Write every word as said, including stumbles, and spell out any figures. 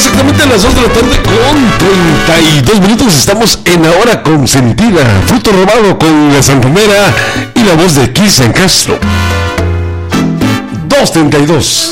exactamente a las dos de la tarde con treinta y dos minutos. Estamos en La Hora Consentida. Fruto robado con la Santanera y la voz de Cristian Castro. dos treinta y dos.